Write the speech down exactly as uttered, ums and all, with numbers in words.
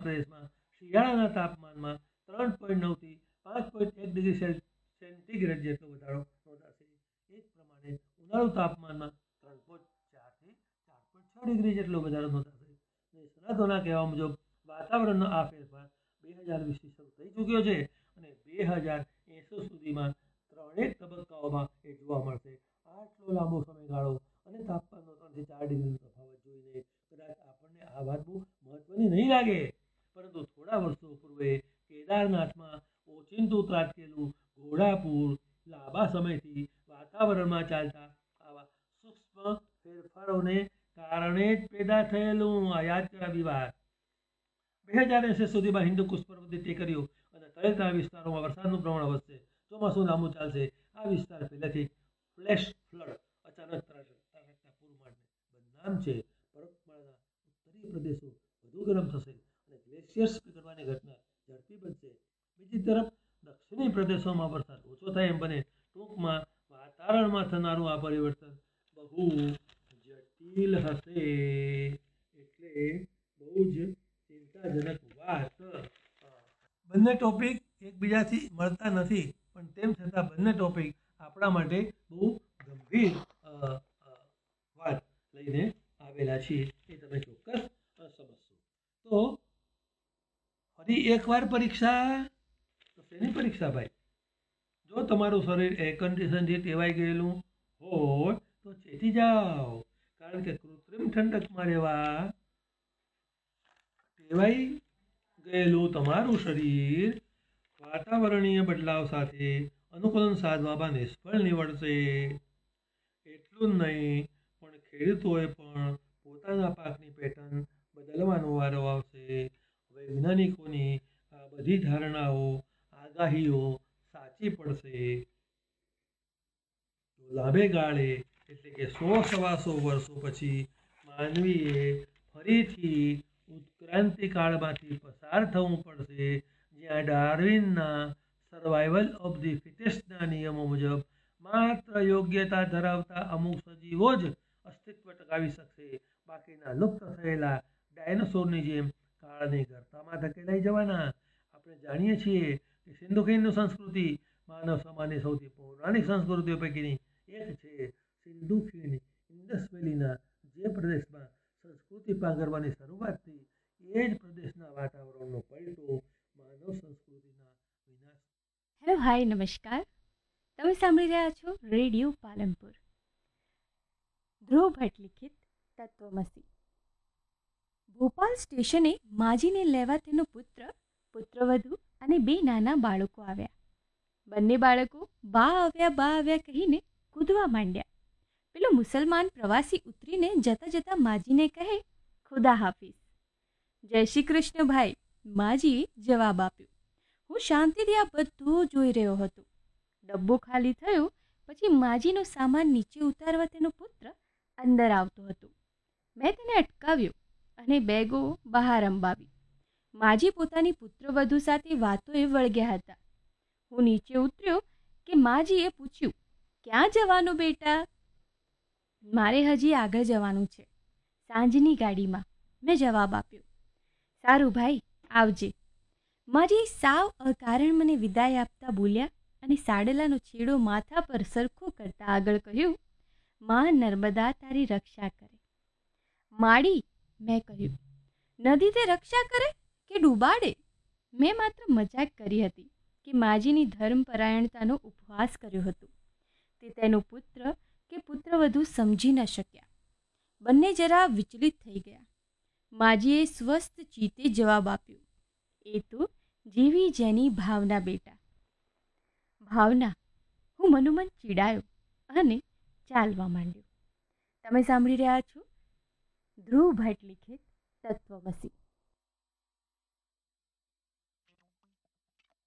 પ્રદેશમાં શિયાળાના તાપમાનમાં ત્રણ પોઈન્ટ નવથી પાંચ પોઈન્ટ એક ડિગ્રી સેન્ટીગ્રેડ જેટલો વધારો નોંધાશે. એ જ પ્રમાણે ઉનાળુ તાપમાનમાં ત્રણ પોઈન્ટ ચારથી ચાર પોઈન્ટ છ ડિગ્રી જેટલો વધારો નોંધાશે. નિષ્ણાતોના કહેવા મુજબ વાતાવરણનો આ ફેરફાર બે હજાર વીસથી શરૂ થઈ ચૂક્યો છે અને બે હજાર એંસી સુધીમાં ત્રણેક તબક્કાઓમાં એ જોવા મળશે. આટલો લાંબો સમયગાળો અને તાપમાનનો ત્રણથી ચાર ડિગ્રીનો તફાવત જોઈને કદાચ આપણને આ વાત બહુ મહત્વની નહીં લાગે, પરંતુ થોડા વર્ષો પૂર્વે કેદારનાથમાં ઓચિંતું ત્રાટકેલું ઘોડાપૂર લાંબા સમયથી વાતાવરણમાં ચાલતા આવા સૂક્ષ્મ ફેરફારોને કારણે જ પેદા થયેલું. આ યાદ કરાવી વાત. બે હજાર એંસી સુધીમાં હિન્દુકુશ પર્વતની ટેકરીઓ અને તળેટીના વિસ્તારોમાં વરસાદનું પ્રમાણ વધશે. ચોમાસું લાંબુ ચાલશે. આ વિસ્તાર પહેલેથી ફ્લેશ ફ્લડ અચાનક ત્રાટકતા પૂર માટે બદનામ છે. પર્વતમાળાના ઉત્તરીય પ્રદેશો વધુ ગરમ થશે અને ગ્લેશિયર્સ પીગળવાની ઘટના ઝડપી બનશે. બીજી તરફ દક્ષિણી પ્રદેશોમાં વરસાદ ઓછો થાય એમ બને. ટૂંકમાં વાતાવરણમાં થનારું આ પરિવર્તન બહુ જટિલ હશે. એટલે બહુ જ ચિંતાજનક વાત. બંને ટોપિક એકબીજાથી મળતા નથી, પણ તેમ છતાં બંને ટોપિક આપણા માટે બહુ ગંભીર વાત લઈને આવેલા છીએ, એ તમે ચોક્કસ સમજશો. તો ફરી એકવાર પરીક્ષા. તો શેની પરીક્ષા ભાઈ? જો તમારું શરીર એર કન્ડિશનથી ટેવાઈ ગયેલું હોય તો ચેતી જાઓ, કારણ કે કૃત્રિમ ઠંડકમાં રહેવા ટેવાઈ ગયેલું તમારું શરીર વાતાવરણીય બદલાવ સાથે અનુકૂલન સાધવામાં નિષ્ફળ નીવડશે. એટલું જ નહીં, પણ ખેડૂતોએ પણ પોતાના પાકની પેટર્ન બદલવાનો વારો આવશે. વૈજ્ઞાનિકોની આ બધી ધારણાઓ, આગાહીઓ સાચી પડશે તો લાંબે ગાળે, એટલે કે સો સવાસો વર્ષો પછી માનવીએ ફરીથી ઉત્ક્રાંતિ કાળમાંથી પસાર થવું પડશે, જ્યાં ડાર્વિનના સર્વાઇવલ ઓફ ધી ફિટેસ્ટના નિયમો મુજબ માત્ર યોગ્યતા ધરાવતા અમુક સજીવો જ અસ્તિત્વ ટકાવી શકશે. બાકીના લુપ્ત થયેલા ડાયનોસોરની જેમ કાળની ગર્તામાં ધકેલાઈ જવાના. આપણે જાણીએ છીએ કે સિંધુ ખીણની સંસ્કૃતિ માનવ સમાજની સૌથી પૌરાણિક સંસ્કૃતિઓ પૈકીની એક છે. સિંધુ ખીણ ઇન્ડસ વેલીના જે પ્રદેશમાં સંસ્કૃતિ પાંગરવાની શરૂઆત થઈ, એ જ પ્રદેશના વાતાવરણનો પલટો માનવ સંસ્કૃતિના વિનાશ. હેલો, હાય, નમસ્કાર. તમે સાંભળી રહ્યા છો રેડિયો પાલનપુર. ધ્રુવ ભટ્ટ લિખિત તત્વમસી. ભોપાલ સ્ટેશને માજીને લેવા તેનો પુત્ર, પુત્રવધુ અને બે નાના બાળકો આવ્યા. બંને બાળકો બા આવ્યા બા આવ્યા કહીને કૂદવા માંડ્યા. પેલો મુસલમાન પ્રવાસી ઉતરીને જતા જતા માજીને કહે, ખુદા હાફિઝ. જય શ્રી કૃષ્ણ ભાઈ, માજીએ જવાબ આપ્યો. હું શાંતિથી આ બધું જોઈ રહ્યો હતો. ડબ્બો ખાલી થયો પછી માજીનો સામાન નીચે ઉતારવા તેનો પુત્ર અંદર આવતો હતો. મેં તેને અટકાવ્યો અને બેગો બહાર અંબાવી. માજી પોતાની પુત્રવધુ સાથે વાતોએ વળગ્યા હતા. હું નીચે ઉતર્યો કે માજીએ પૂછ્યું, ક્યાં જવાનું બેટા? મારે હજી આગળ જવાનું છે, સાંજની ગાડીમાં, મેં જવાબ આપ્યો. સારું ભાઈ, આવજે. માજી સાવ અકારણ મને વિદાય આપતા બોલ્યા અને સાડલાનો છેડો માથા પર સરખો કરતા આગળ કહ્યું, માં નર્મદા તારી રક્ષા કરે. માડી, મેં કહ્યું. નદી તે રક્ષા કરે કે ડૂબાડે? મેં માત્ર મજાક કરી હતી કે માજીની ધર્મપરાયણતાનો ઉપવાસ કર્યો હતો. તે તેનો પુત્ર કે પુત્રવધુ સમજી ન શક્યા. બંને જરા વિચલિત થઈ ગયા. માજીએ સ્વસ્થ ચિત્તે જવાબ આપ્યો, એ તો જેવી જેની ભાવના બેટા. ભાવના. હું મનોમન ચીડાયો અને ચાલવા માંડ્યો. તમે સાંભળી રહ્યા છો ધ્રુવ ભટ્ટ લિખિત તત્વમસી.